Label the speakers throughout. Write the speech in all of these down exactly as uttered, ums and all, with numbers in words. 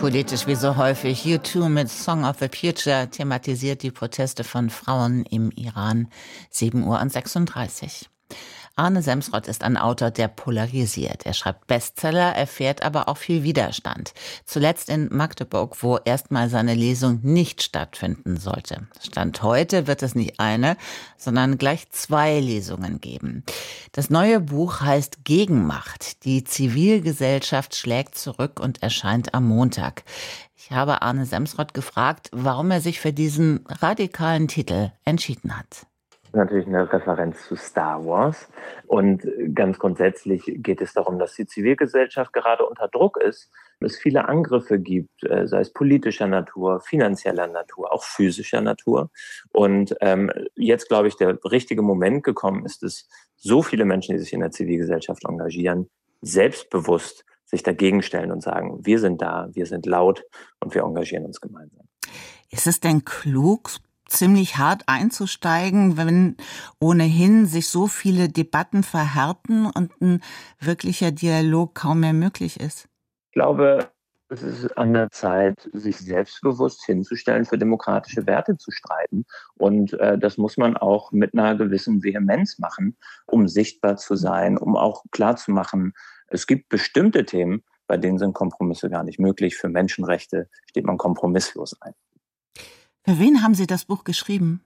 Speaker 1: Politisch wie so häufig. U zwei mit Song of the Future thematisiert die Proteste von Frauen im Iran. sieben Uhr sechsunddreißig. Arne Semsrott ist ein Autor, der polarisiert. Er schreibt Bestseller, erfährt aber auch viel Widerstand. Zuletzt in Magdeburg, wo erstmal seine Lesung nicht stattfinden sollte. Stand heute wird es nicht eine, sondern gleich zwei Lesungen geben. Das neue Buch heißt Gegenmacht. Die Zivilgesellschaft schlägt zurück und erscheint am Montag. Ich habe Arne Semsrott gefragt, warum er sich für diesen radikalen Titel entschieden hat.
Speaker 2: Natürlich eine Referenz zu Star Wars. Und ganz grundsätzlich geht es darum, dass die Zivilgesellschaft gerade unter Druck ist, es viele Angriffe gibt, sei es politischer Natur, finanzieller Natur, auch physischer Natur. Und ähm, jetzt, glaube ich, der richtige Moment gekommen ist, dass so viele Menschen, die sich in der Zivilgesellschaft engagieren, selbstbewusst sich dagegen stellen und sagen, wir sind da, wir sind laut und wir engagieren uns gemeinsam.
Speaker 1: Ist es denn klug, ziemlich hart einzusteigen, wenn ohnehin sich so viele Debatten verhärten und ein wirklicher Dialog kaum mehr möglich ist?
Speaker 2: Ich glaube, es ist an der Zeit, sich selbstbewusst hinzustellen, für demokratische Werte zu streiten. Und äh, das muss man auch mit einer gewissen Vehemenz machen, um sichtbar zu sein, um auch klarzumachen, es gibt bestimmte Themen, bei denen sind Kompromisse gar nicht möglich. Für Menschenrechte steht man kompromisslos ein.
Speaker 1: Für wen haben Sie das Buch geschrieben?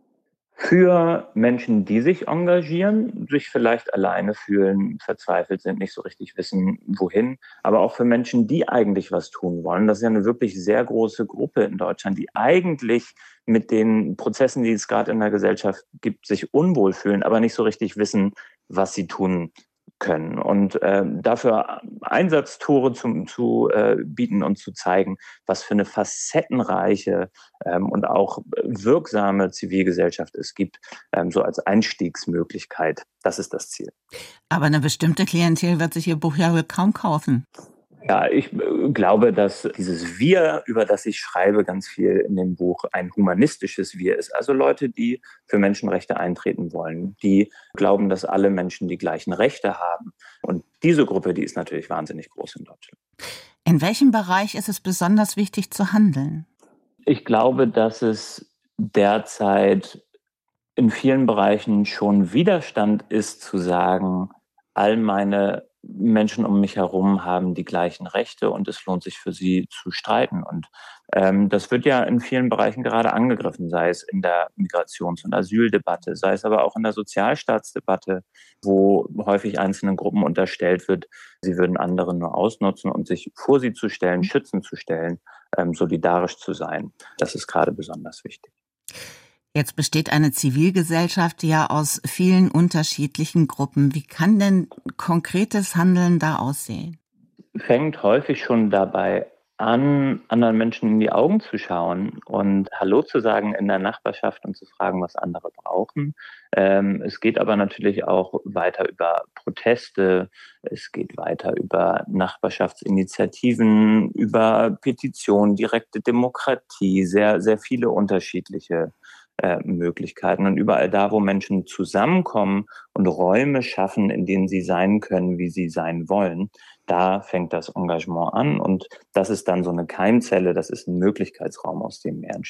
Speaker 2: Für Menschen, die sich engagieren, sich vielleicht alleine fühlen, verzweifelt sind, nicht so richtig wissen, wohin. Aber auch für Menschen, die eigentlich was tun wollen. Das ist ja eine wirklich sehr große Gruppe in Deutschland, die eigentlich mit den Prozessen, die es gerade in der Gesellschaft gibt, sich unwohl fühlen, aber nicht so richtig wissen, was sie tun können. Und äh, dafür Einsatztore zu, zu äh, bieten und zu zeigen, was für eine facettenreiche ähm, und auch wirksame Zivilgesellschaft es gibt, ähm, so als Einstiegsmöglichkeit. Das ist das Ziel.
Speaker 1: Aber eine bestimmte Klientel wird sich Ihr Buch ja wohl kaum kaufen.
Speaker 2: Ja, ich glaube, dass dieses Wir, über das ich schreibe, ganz viel in dem Buch ein humanistisches Wir ist. Also Leute, die für Menschenrechte eintreten wollen, die glauben, dass alle Menschen die gleichen Rechte haben. Und diese Gruppe, die ist natürlich wahnsinnig groß in Deutschland.
Speaker 1: In welchem Bereich ist es besonders wichtig zu handeln?
Speaker 2: Ich glaube, dass es derzeit in vielen Bereichen schon Widerstand ist, zu sagen, all meine Menschen um mich herum haben die gleichen Rechte und es lohnt sich für sie zu streiten. Und ähm, das wird ja in vielen Bereichen gerade angegriffen, sei es in der Migrations- und Asyldebatte, sei es aber auch in der Sozialstaatsdebatte, wo häufig einzelnen Gruppen unterstellt wird, sie würden andere nur ausnutzen und sich vor sie zu stellen, schützen zu stellen, ähm, solidarisch zu sein. Das ist gerade besonders wichtig.
Speaker 1: Jetzt besteht eine Zivilgesellschaft ja aus vielen unterschiedlichen Gruppen. Wie kann denn konkretes Handeln da aussehen?
Speaker 2: Fängt häufig schon dabei an, anderen Menschen in die Augen zu schauen und Hallo zu sagen in der Nachbarschaft und zu fragen, was andere brauchen. Ähm, es geht aber natürlich auch weiter über Proteste, es geht weiter über Nachbarschaftsinitiativen, über Petitionen, direkte Demokratie, sehr, sehr viele unterschiedliche äh, Möglichkeiten. Und überall da, wo Menschen zusammenkommen und Räume schaffen, in denen sie sein können, wie sie sein wollen, da fängt das Engagement an und das ist dann so eine Keimzelle, das ist ein Möglichkeitsraum, aus dem mehr entsteht.